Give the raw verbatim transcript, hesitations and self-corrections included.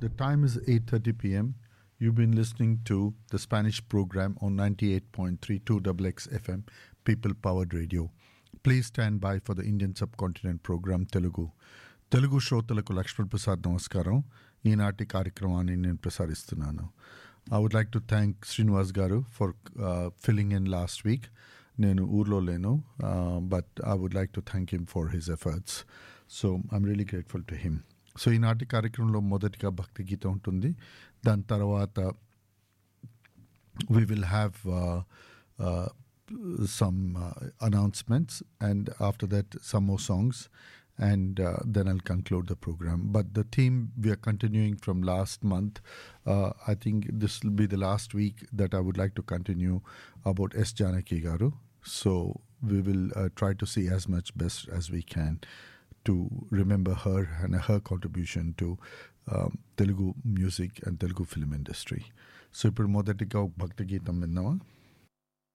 The time is eight thirty p.m. You've been listening to the Spanish program on ninety-eight point three two X X F M, People Powered Radio. Please stand by for the Indian Subcontinent program, Telugu. Telugu శ్రోతలకు లక్ష్మణ్ ప్రసాద్ నమస్కారం. ఈనాటి కార్యక్రమాన్ని నేను ప్రసారిస్తున్నాను. I would like to thank Srinivas garu for uh, filling in last week. నేను ఊర్లో లేను, uh, but I would like to thank him for his efforts. So I'm really grateful to him. So ఈనాటి కార్యక్రమంలో మొదటిగా భక్తి గీతం ఉంటుంది. దాని తర్వాత we will have uh, uh, some uh, announcements, and after that some more songs, and uh, then I'll conclude the program. But the theme we are continuing from last month, uh, I think this will be the last week that I would like to continue about S. Janaki garu. So we will uh, try to see as much best as we can to remember her and her contribution to um, Telugu music and Telugu film industry. So ఇప్పుడు మొదటిగా ఒక భక్తి గీతం విందామా?